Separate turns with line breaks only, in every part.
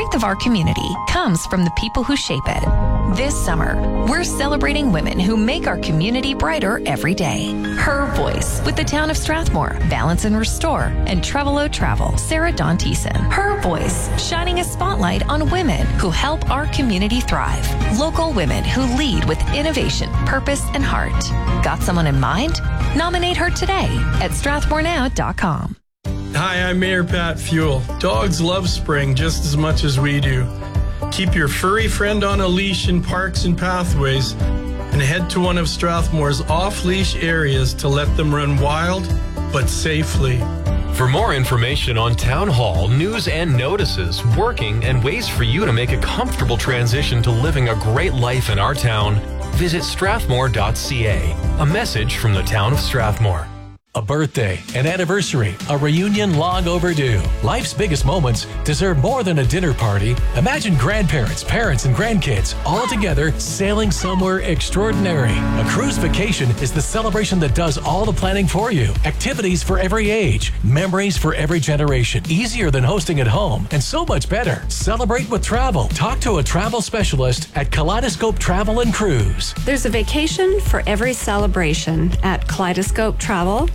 strength of our community comes from the people who shape it. This summer, we're celebrating women who make our community brighter every day. Her Voice with the town of Strathmore, Balance and Restore, and Trevelo Travel, Sarah Dawn Thiessen. Her Voice, shining a spotlight on women who help our community thrive. Local women who lead with innovation, purpose, and heart. Got someone in mind? Nominate her today at strathmorenow.com.
Hi, I'm Mayor Pat Fuel. Dogs love spring just as much as we do. Keep your furry friend on a leash in parks and pathways and head to one of Strathmore's off-leash areas to let them run wild but safely.
For more information on Town Hall, news and notices, working, and ways for you to make a comfortable transition to living a great life in our town, visit strathmore.ca. A message from the town of Strathmore.
A birthday, an anniversary, a reunion long overdue. Life's biggest moments deserve more than a dinner party. Imagine grandparents, parents, and grandkids all together sailing somewhere extraordinary. A cruise vacation is the celebration that does all the planning for you. Activities for every age, memories for every generation. Easier than hosting at home, and so much better. Celebrate with travel. Talk to a travel specialist at Kaleidoscope Travel and Cruise.
There's a vacation for every celebration at kaleidoscopetravel.ca.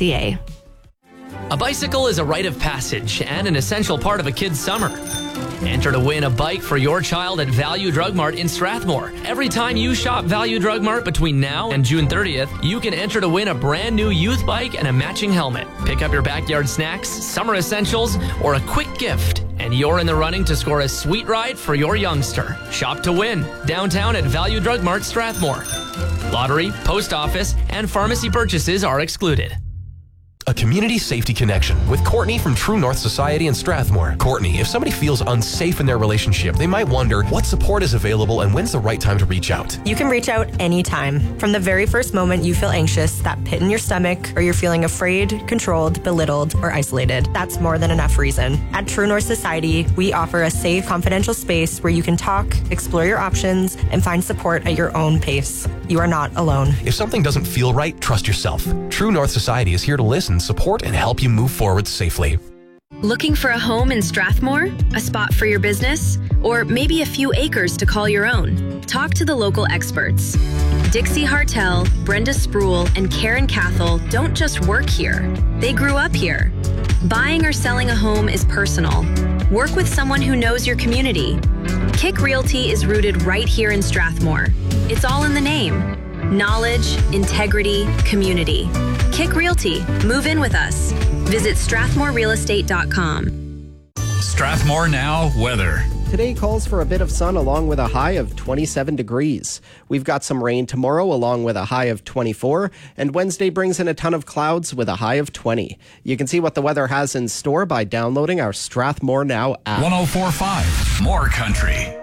A bicycle is a rite of passage and an essential part of a kid's summer. Enter to win a bike for your child at Value Drug Mart in Strathmore. Every time you shop Value Drug Mart between now and June 30th, you can enter to win a brand new youth bike and a matching helmet. Pick up your backyard snacks, summer essentials, or a quick gift, and you're in the running to score a sweet ride for your youngster. Shop to win. Downtown at Value Drug Mart Strathmore. Lottery, post office, and pharmacy purchases are excluded.
A community safety connection with Courtney from True North Society in Strathmore. Courtney, if somebody feels unsafe in their relationship, they might wonder what support is available and when's the right time to reach out.
You can reach out anytime. From the very first moment you feel anxious, that pit in your stomach, or you're feeling afraid, controlled, belittled, or isolated, that's more than enough reason. At True North Society, we offer a safe, confidential space where you can talk, explore your options, and find support at your own pace. You are not alone.
If something doesn't feel right, trust yourself. True North Society is here to listen, support, and help you move forward safely.
Looking for a home in Strathmore? A spot for your business? Or maybe a few acres to call your own? Talk to the local experts. Dixie Hartel, Brenda Spruill, and Karen Cathell don't just work here. They grew up here. Buying or selling a home is personal. Work with someone who knows your community. Kick Realty is rooted right here in Strathmore. It's all in the name. Knowledge, integrity, community. Kick Realty. Move in with us. Visit strathmorerealestate.com.
Strathmore Now weather.
Today calls for a bit of sun along with a high of 27 degrees. We've got some rain tomorrow along with a high of 24, and Wednesday brings in a ton of clouds with a high of 20. You can see what the weather has in store by downloading our Strathmore Now app.
104.5 More Country.